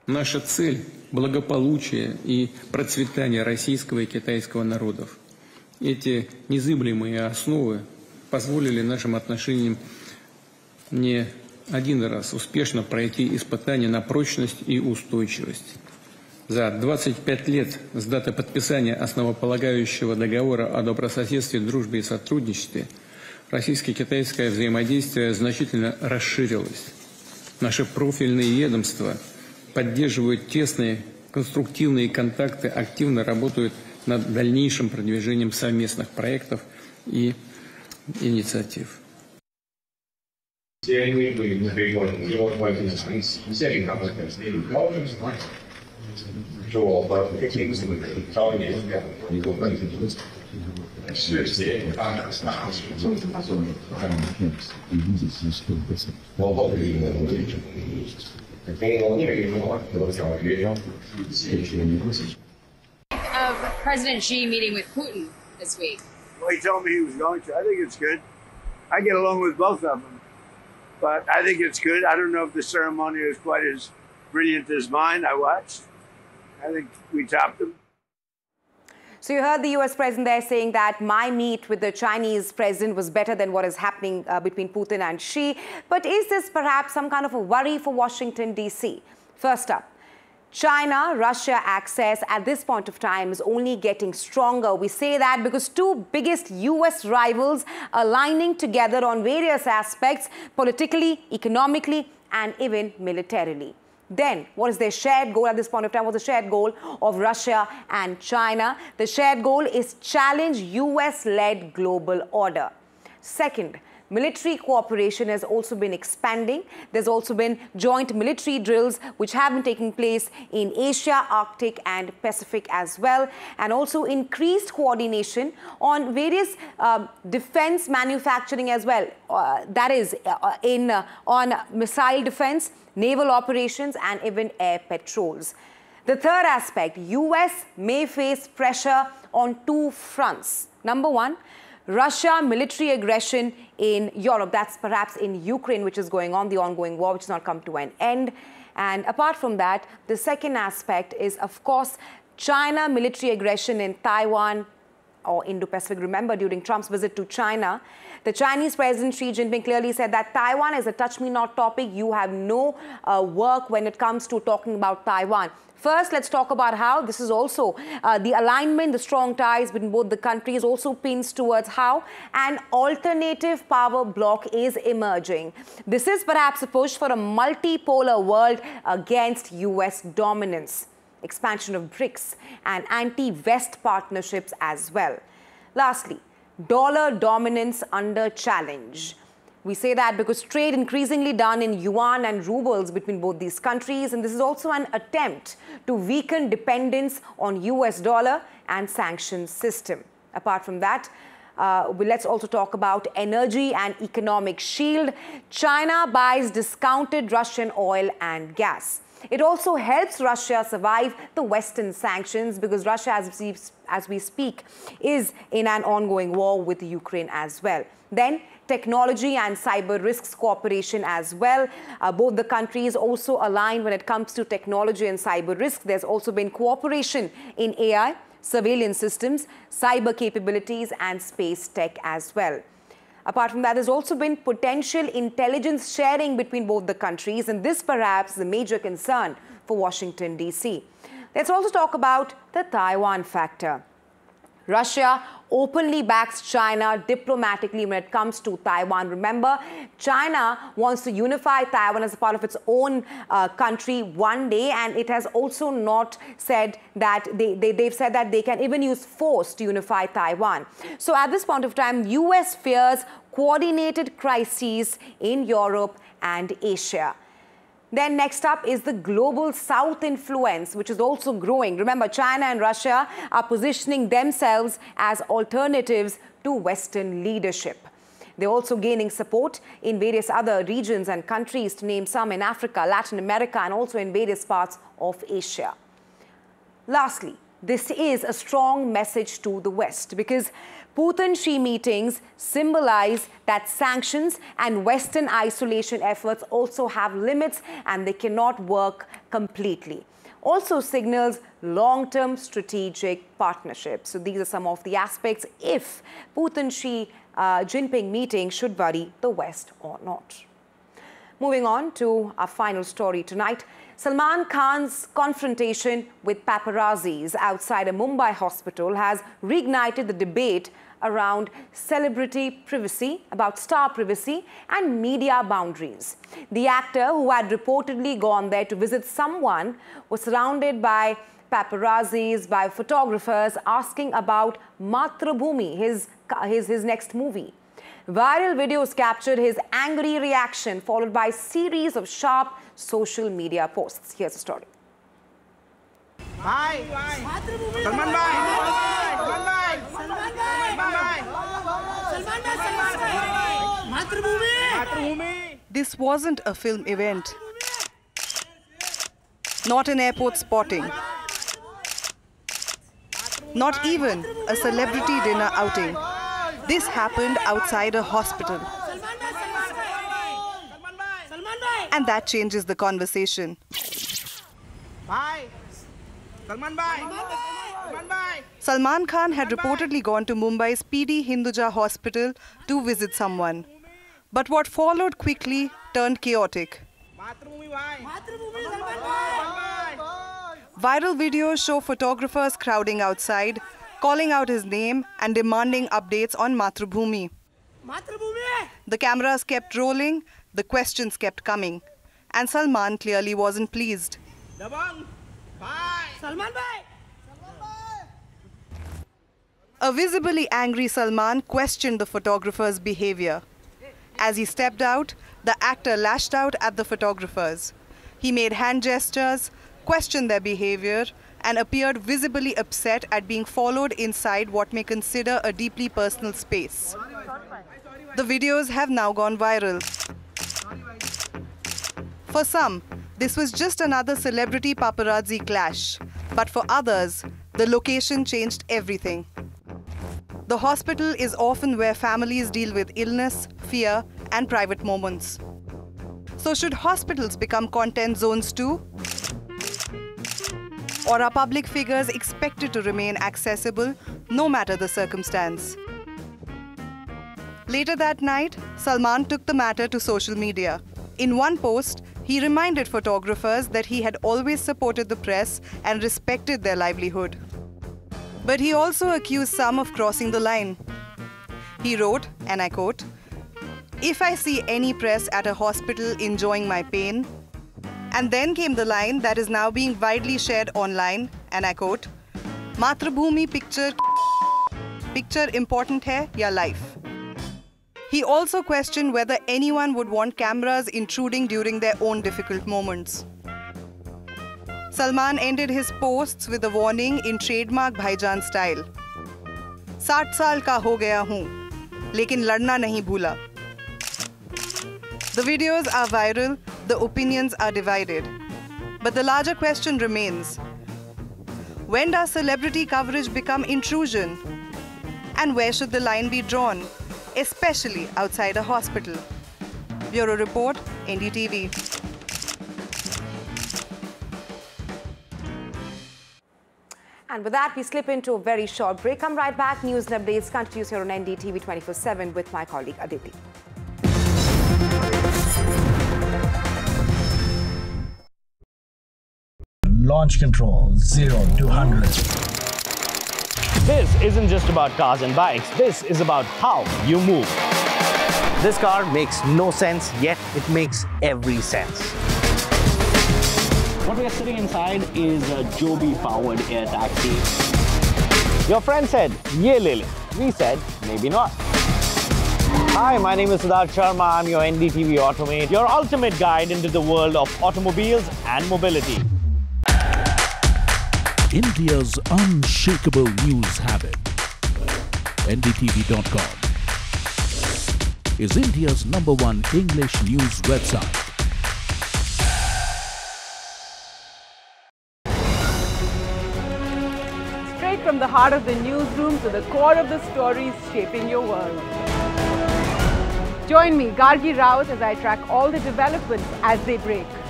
Наша цель – благополучие и процветание российского и китайского народов. Эти незыблемые основы позволили нашим отношениям не один раз успешно пройти испытания на прочность и устойчивость. За 25 лет с даты подписания основополагающего договора о добрососедстве, дружбе и сотрудничестве российско-китайское взаимодействие значительно расширилось. Наши профильные ведомства поддерживают тесные конструктивные контакты, активно работают над дальнейшим продвижением совместных проектов и инициатив. Of President Xi meeting with Putin this week? Well, he told me he was going to. I think it's good. I get along with both of them, but I think it's good. I don't know if the ceremony is quite as brilliant as mine. I watched. I think we topped them. So you heard the US president there saying that my meet with the Chinese president was better than what is happening between Putin and Xi. But is this perhaps some kind of a worry for Washington, D.C.? First up, China-Russia access at this point of time is only getting stronger. We say that because two biggest US rivals aligning together on various aspects, politically, economically, and even militarily. Then, what is their shared goal at this point of time? What's the shared goal of Russia and China? The shared goal is challenge US-led global order. Second, military cooperation has also been expanding. There's also been joint military drills which have been taking place in Asia, Arctic and Pacific as well. And also increased coordination on various defense manufacturing as well. That is on missile defense, naval operations and even air patrols. The third aspect, US may face pressure on two fronts. Number one, Russia military aggression in Europe. That's perhaps in Ukraine, which is going on, the ongoing war, which has not come to an end. And apart from that, the second aspect is, of course, China military aggression in Taiwan or Indo-Pacific. Remember, during Trump's visit to China, the Chinese President Xi Jinping clearly said that Taiwan is a touch-me-not topic. You have no work when it comes to talking about Taiwan. First, let's talk about how this is also the alignment, the strong ties between both the countries also pins towards how an alternative power bloc is emerging. This is perhaps a push for a multipolar world against US dominance, expansion of BRICS and anti-West partnerships as well. Lastly, dollar dominance under challenge. We say that because trade increasingly done in yuan and rubles between both these countries, and this is also an attempt to weaken dependence on US dollar and sanctions system. Apart from that, let's also talk about energy and economic shield. China buys discounted Russian oil and gas. It also helps Russia survive the Western sanctions because Russia, as we speak, is in an ongoing war with Ukraine as well. Then, technology and cyber risks cooperation as well. Both the countries also align when it comes to technology and cyber risks. There's also been cooperation in AI, surveillance systems, cyber capabilities, and space tech as well. Apart from that, there's also been potential intelligence sharing between both the countries, and this perhaps is a major concern for Washington, D.C. Let's also talk about the Taiwan factor. Russia openly backs China diplomatically when it comes to Taiwan. Remember, China wants to unify Taiwan as a part of its own country one day, and it has also not said that they've said that they can even use force to unify Taiwan. So at this point of time, US fears coordinated crises in Europe and Asia. Then next up is the global South influence, which is also growing. Remember, China and Russia are positioning themselves as alternatives to Western leadership. They're also gaining support in various other regions and countries, to name some, in Africa, Latin America, and also in various parts of Asia. Lastly, this is a strong message to the West because Putin-Xi meetings symbolize that sanctions and Western isolation efforts also have limits and they cannot work completely. Also signals long-term strategic partnerships. So these are some of the aspects if Putin-Xi Jinping meeting should worry the West or not. Moving on to our final story tonight. Salman Khan's confrontation with paparazzis outside a Mumbai hospital has reignited the debate around celebrity privacy, about star privacy and media boundaries. The actor, who had reportedly gone there to visit someone, was surrounded by paparazzis, by photographers asking about Matrabhumi, his next movie. Viral videos captured his angry reaction, followed by a series of sharp social media posts. Here's the story. Bye. Salman bhai. Salman bhai. This wasn't a film event. Not an airport spotting. Not even a celebrity dinner outing. This happened outside a hospital. And that changes the conversation. Salman Khan had reportedly gone to Mumbai's PD Hinduja hospital to visit someone. But what followed quickly turned chaotic. Viral videos show photographers crowding outside, calling out his name and demanding updates on Matrabhumi. The cameras kept rolling, the questions kept coming, and Salman clearly wasn't pleased. A visibly angry Salman questioned the photographer's behavior. As he stepped out, the actor lashed out at the photographers. He made hand gestures, questioned their behavior, and appeared visibly upset at being followed inside what may consider a deeply personal space. The videos have now gone viral. For some, this was just another celebrity paparazzi clash. But for others, the location changed everything. The hospital is often where families deal with illness, fear, and private moments. So should hospitals become content zones too? Or are public figures expected to remain accessible no matter the circumstance? Later that night, Salman took the matter to social media. In one post, he reminded photographers that he had always supported the press and respected their livelihood. But he also accused some of crossing the line. He wrote, and I quote, "If I see any press at a hospital enjoying my pain," and then came the line that is now being widely shared online, and I quote, "Matrabhumi picture important hai ya life?" He also questioned whether anyone would want cameras intruding during their own difficult moments. Salman ended his posts with a warning in trademark Bhaijan style. 60 साल का हो गया हूँ, लेकिन लड़ना नहीं भूला. The videos are viral, the opinions are divided. But the larger question remains, when does celebrity coverage become intrusion? And where should the line be drawn, especially outside a hospital? Bureau Report, NDTV. And with that, we slip into a very short break. Come right back. News and updates continues here on NDTV 24/7 with my colleague Aditi. Launch control 0 to 100. This isn't just about cars and bikes. This is about how you move. This car makes no sense, yet it makes every sense. What we are sitting inside is a Joby-powered air taxi. Your friend said, "Ye le le." We said, maybe not. Hi, my name is Siddharth Sharma. I'm your NDTV Automate, your ultimate guide into the world of automobiles and mobility. India's unshakable news habit. NDTV.com is India's #1 English news website. Right from the heart of the newsroom to the core of the stories shaping your world. Join me, Gargi Raut, as I track all the developments as they break.